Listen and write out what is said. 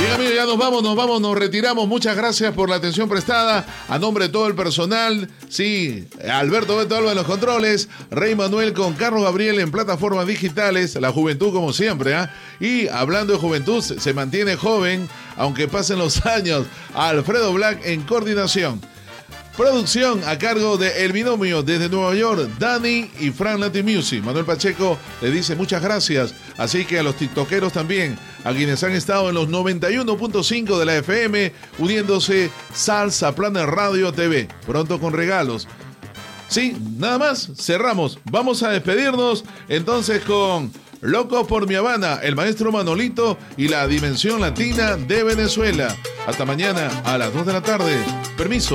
Bien, amigos, ya nos retiramos. Muchas gracias por la atención prestada. A nombre de todo el personal, sí, Alberto Beto Alba en los controles, Rey Manuel con Carlos Gabriel en plataformas digitales, la juventud como siempre, ¿eh? Y hablando de juventud, se mantiene joven, aunque pasen los años, Alfredo Black en coordinación. Producción a cargo de El Binomio desde Nueva York, Dani y Fran Latin Music. Manuel Pacheco le dice muchas gracias, así que a los tiktokeros también, a quienes han estado en los 91.5 de la FM, uniéndose Salsa Planet Radio TV, pronto con regalos. Sí, nada más, cerramos. Vamos a despedirnos entonces con Loco por mi Habana, el maestro Manolito y la Dimensión Latina de Venezuela. Hasta mañana a las 2 de la tarde. Permiso.